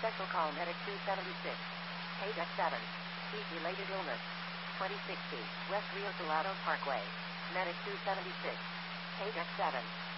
Special call Medic 276. Page 7. Heat-related illness. 2060 West Rio Salado Parkway. Medic 276. Page 7.